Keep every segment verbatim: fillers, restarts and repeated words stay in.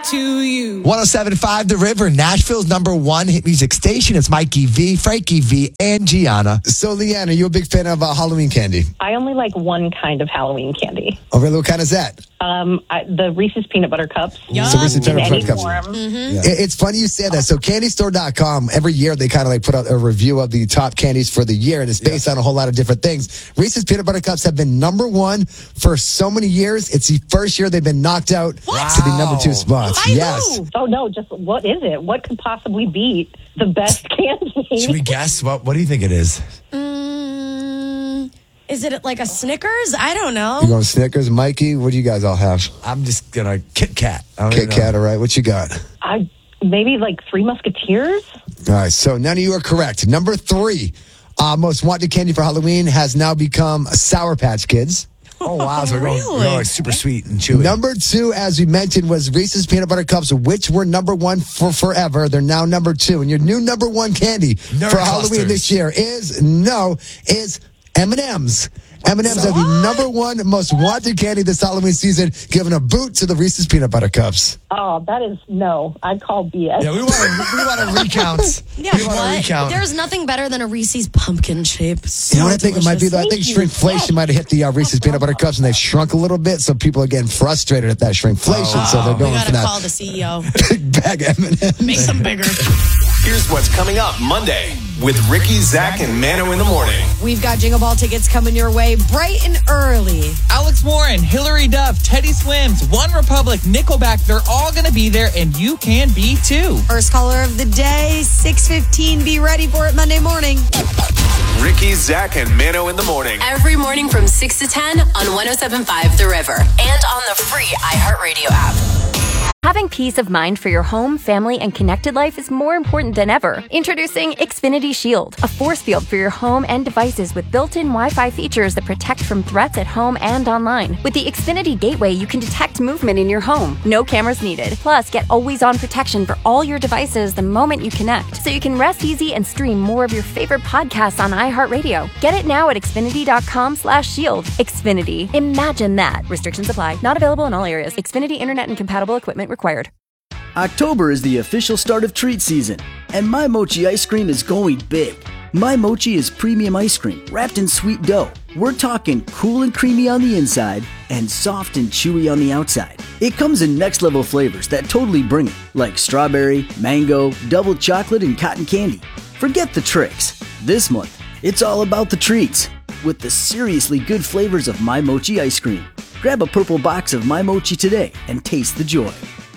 to you. one oh seven point five The River, Nashville's number one hit music station. It's Mikey V, Frankie V, and Gianna. So, Leanne, are you a big fan of uh, Halloween candy? I only like one kind of Halloween candy. Oh, really? What kind is that? Um, I, the Reese's Peanut Butter Cups. Yum. So Reese's Peanut Butter Cups. Mm-hmm. Yeah. It, it's funny you say that. So candy store dot com, every year they kind of like put out a review of the top candies for the year, and it's based yeah. on a whole lot of different things. Reese's Peanut Butter Cups have been number one for so many years. It's the first year they've been knocked out What? to the number two spots. I yes. know. Oh, no, just what is it? What could possibly beat the best candy? Should we guess? What, what do you think it is? Mm, is it like a Snickers? I don't know. You going Snickers? Mikey, what do you guys all have? I'm just going to Kit Kat. Kit Kat, all right. What you got? I Maybe like Three Musketeers? All right, so none of you are correct. Number three, uh, most wanted candy for Halloween has now become Sour Patch Kids. Oh, wow. So we're going, we're going like super sweet and chewy. Number two, as we mentioned, was Reese's Peanut Butter Cups, which were number one for forever. They're now number two. And your new number one candy Nerd for clusters. Halloween this year is, no, is M and M's. M and M's So are the number one most wanted candy this Halloween season, giving a boot to the Reese's Peanut Butter Cups. Oh, that is, no. I'd call B S. Yeah, we want to we want to recount. Yeah, we want what? to recount. There's nothing better than a Reese's pumpkin shape. So You know what I think it might be, though? I think Thank you. shrinkflation might have hit the uh, Reese's Peanut Butter Cups, and they've shrunk a little bit, so people are getting frustrated at that shrinkflation, Oh, so they're We going gotta for that call the C E O. big bag of M and M's. Make them bigger. Here's what's coming up Monday with Ricky, Zach, and Mano in the morning. We've got Jingle Ball tickets coming your way bright and early. Alex Warren, Hillary Duff, Teddy Swims, One Republic, Nickelback, they're all going to be there, and you can be too. First caller of the day, six fifteen. Be ready for it Monday morning. Ricky, Zach, and Mano in the morning. Every morning from six to ten on one oh seven point five The River and on the free iHeartRadio app. Having peace of mind for your home, family, and connected life is more important than ever. Introducing Xfinity Shield, a force field for your home and devices with built-in Wi-Fi features that protect from threats at home and online. With the Xfinity Gateway, you can detect movement in your home. No cameras needed. Plus, get always-on protection for all your devices the moment you connect, so you can rest easy and stream more of your favorite podcasts on iHeartRadio. Get it now at Xfinity.com slash shield. Xfinity. Imagine that. Restrictions apply. Not available in all areas. Xfinity Internet and compatible equipment required. October is the official start of treat season, and My Mochi ice cream is going big. My Mochi is premium ice cream wrapped in sweet dough. We're talking cool and creamy on the inside and soft and chewy on the outside. It comes in next level flavors that totally bring it, like strawberry, mango, double chocolate, and cotton candy. Forget the tricks. This month, it's all about the treats with the seriously good flavors of My Mochi ice cream. Grab a purple box of My Mochi today and taste the joy.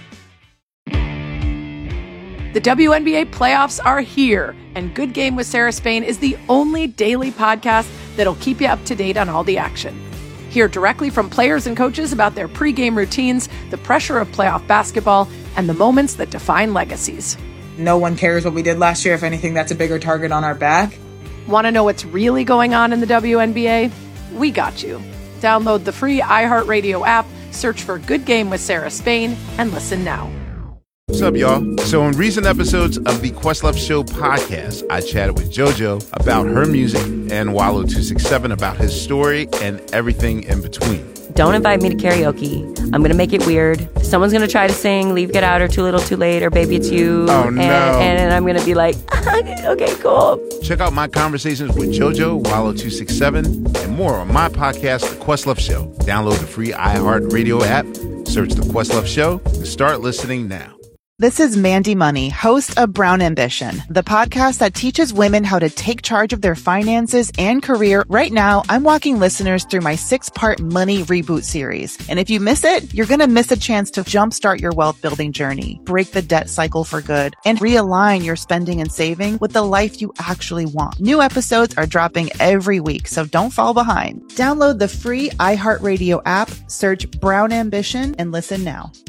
The W N B A playoffs are here, and Good Game with Sarah Spain is the only daily podcast that'll keep you up to date on all the action. Hear directly from players and coaches about their pregame routines, the pressure of playoff basketball, and the moments that define legacies. No one cares what we did last year. If anything, that's a bigger target on our back. Want to know what's really going on in the W N B A? We got you. Download the free iHeartRadio app, search for Good Game with Sarah Spain, and listen now. What's up, y'all? So in recent episodes of the Questlove Show podcast, I chatted with JoJo about her music and Wallow two sixty-seven about his story and everything in between. Don't invite me to karaoke. I'm going to make it weird. Someone's going to try to sing Leave, Get Out, or Too Little, Too Late, or Baby It's You. Oh, and, no. And I'm going to be like, okay, cool. Check out my conversations with JoJo, Wallow two sixty-seven, and more on my podcast, The Questlove Show. Download the free iHeartRadio app, search The Questlove Show, and start listening now. This is Mandy Money, host of Brown Ambition, the podcast that teaches women how to take charge of their finances and career. Right now, I'm walking listeners through my six-part Money Reboot series. And if you miss it, you're going to miss a chance to jumpstart your wealth building journey, break the debt cycle for good, and realign your spending and saving with the life you actually want. New episodes are dropping every week, so don't fall behind. Download the free iHeartRadio app, search Brown Ambition, and listen now.